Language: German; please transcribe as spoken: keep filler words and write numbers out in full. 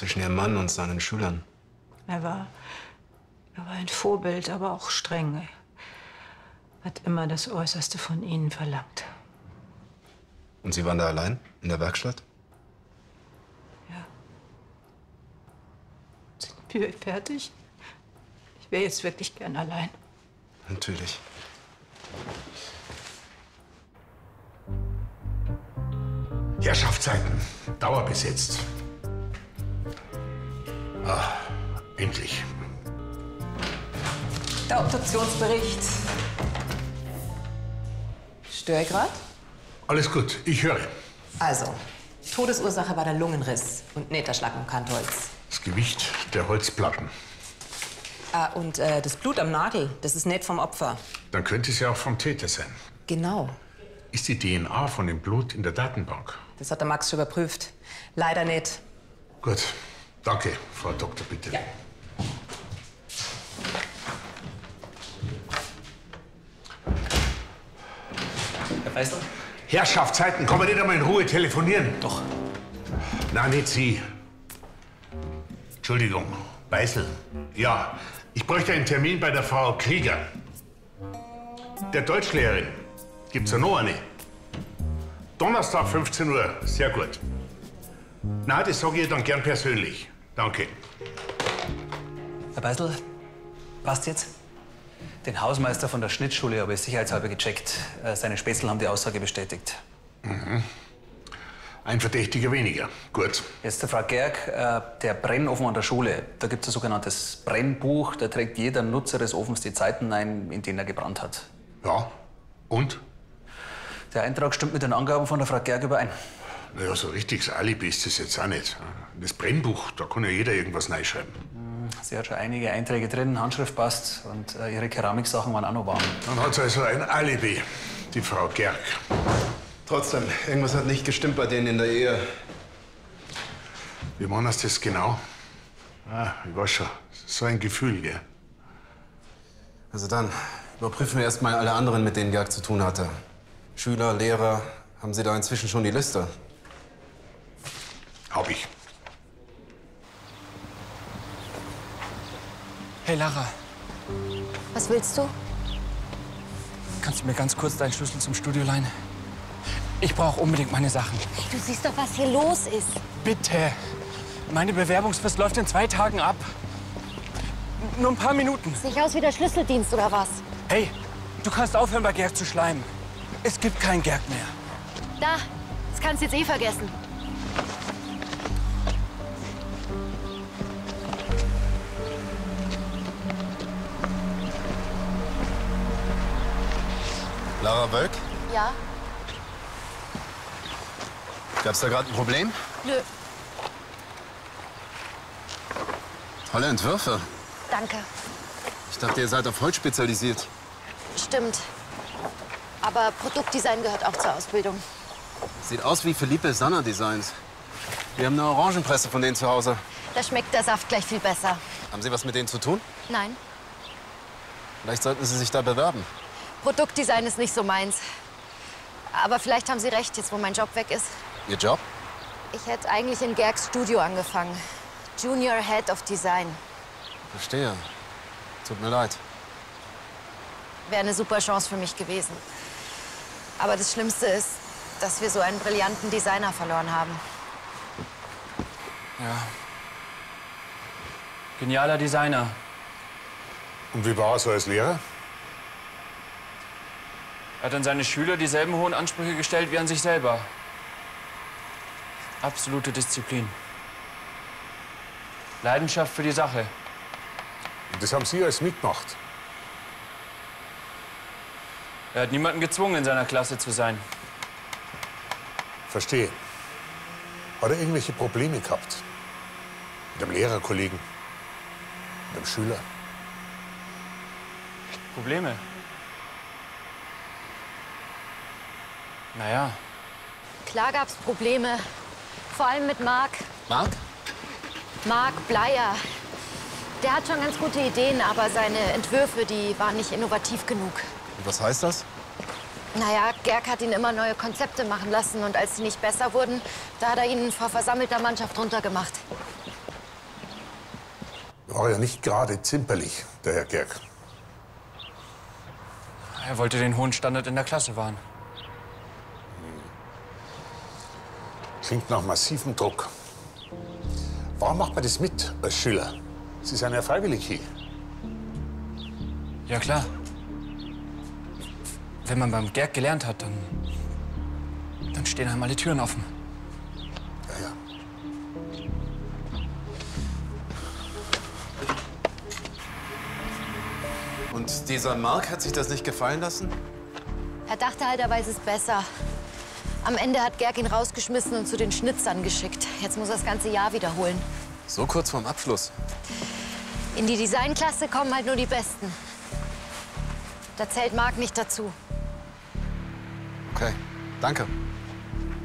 zwischen Ihrem Mann und seinen Schülern? Er war, er war ein Vorbild, aber auch streng. Er hat immer das Äußerste von ihnen verlangt. Und Sie waren da allein in der Werkstatt? Ja. Sind wir fertig? Ich wäre jetzt wirklich gern allein. Natürlich. Herrschaftszeiten, dauerbesetzt. Ah, endlich. Der Obduktionsbericht. Störe ich grad? Alles gut, ich höre. Also, Todesursache war der Lungenriss und nicht der Schlag am Kantholz. Das Gewicht der Holzplatten. Ah, und äh, das Blut am Nagel, das ist nicht vom Opfer. Dann könnte es ja auch vom Täter sein. Genau. Ist die D N A von dem Blut in der Datenbank? Das hat der Max schon überprüft. Leider nicht. Gut, danke, Frau Doktor, bitte. Ja. Herr Feißl? Herrschaftszeiten, kann man nicht einmal in Ruhe telefonieren? Doch. Nein, nicht Sie. Entschuldigung, Beißel. Ja, ich bräuchte einen Termin bei der Frau Krieger. Der Deutschlehrerin. Gibt's ja noch eine? Donnerstag, fünfzehn Uhr. Sehr gut. Na, das sage ich dann gern persönlich. Danke. Herr Beißl, passt jetzt? Den Hausmeister von der Schnittschule habe ich sicherheitshalber gecheckt. Äh, Seine Spätzle haben die Aussage bestätigt. Mhm. Ein Verdächtiger weniger. Gut. Jetzt zur Frau Gerg. Äh, Der Brennofen an der Schule. Da gibt es ein sogenanntes Brennbuch. Da trägt jeder Nutzer des Ofens die Zeiten ein, in denen er gebrannt hat. Ja. Und? Der Eintrag stimmt mit den Angaben von der Frau Gerg überein. Naja, so richtiges Alibi ist das jetzt auch nicht. Das Brennbuch, da kann ja jeder irgendwas reinschreiben. Sie hat schon einige Einträge drin, Handschrift passt und äh, ihre Keramiksachen waren auch noch warm. Dann hat sie also ein Alibi, die Frau Gerg. Trotzdem, irgendwas hat nicht gestimmt bei denen in der Ehe. Wie machen Sie das genau? Ah, ich weiß schon. So ein Gefühl, gell? Also dann, überprüfen wir erst mal alle anderen, mit denen Gerg zu tun hatte. Schüler, Lehrer, haben Sie da inzwischen schon die Liste? Hab ich. Hey, Lara. Was willst du? Kannst du mir ganz kurz deinen Schlüssel zum Studio leihen? Ich brauche unbedingt meine Sachen. Hey, du siehst doch, was hier los ist. Bitte. Meine Bewerbungsfrist läuft in zwei Tagen ab. Nur ein paar Minuten. Sieht nicht aus wie der Schlüsseldienst, oder was? Hey, du kannst aufhören, bei Gerg zu schleimen. Es gibt keinen Gerg mehr. Da, das kannst du jetzt eh vergessen. Lara Wölk? Ja? Gab's da gerade ein Problem? Nö, Tolle Entwürfe. danke. Ich dachte, ihr seid auf Holz spezialisiert. Stimmt. Aber Produktdesign gehört auch zur Ausbildung. Sieht aus wie Felipe Sanna Designs. Wir haben eine Orangenpresse von denen zu Hause. Da schmeckt der Saft gleich viel besser. Haben Sie was mit denen zu tun? Nein, Vielleicht sollten Sie sich da bewerben. Produktdesign ist nicht so meins. Aber vielleicht haben Sie recht, jetzt wo mein Job weg ist. Ihr Job? Ich hätte eigentlich in Gergs Studio angefangen. Junior Head of Design. Verstehe. Tut mir leid. Wäre eine super Chance für mich gewesen. Aber das Schlimmste ist, dass wir so einen brillanten Designer verloren haben. Ja. Genialer Designer. Und wie war er so als Lehrer? Er hat an seine Schüler dieselben hohen Ansprüche gestellt wie an sich selber. Absolute Disziplin. Leidenschaft für die Sache. Und das haben Sie alles mitgemacht. Er hat niemanden gezwungen, in seiner Klasse zu sein. Verstehe. Hat er irgendwelche Probleme gehabt? Mit einem Lehrerkollegen? Mit einem Schüler? Probleme? Naja, Klar gab's Probleme. Vor allem mit Marc. Marc? Marc Bleier. Der hat schon ganz gute Ideen, aber seine Entwürfe, die waren nicht innovativ genug. Und was heißt das? Naja, Gerg hat ihn immer neue Konzepte machen lassen und als sie nicht besser wurden, da hat er ihnen vor versammelter Mannschaft runtergemacht. War ja nicht gerade zimperlich, der Herr Gerg. Er wollte den hohen Standard in der Klasse wahren. Klingt nach massivem Druck. Warum macht man das mit als Schüler? Sie sind ja freiwillig hier. Ja, klar. Wenn man beim Gerg gelernt hat, dann, dann stehen einem alle Türen offen. Ja, ja. Und dieser Mark hat sich das nicht gefallen lassen? Er dachte halt, er weiß es besser. Am Ende hat Gerg ihn rausgeschmissen und zu den Schnitzern geschickt. Jetzt muss er das ganze Jahr wiederholen. So kurz vorm Abschluss. In die Designklasse kommen halt nur die Besten. Da zählt Mark nicht dazu. Okay, danke.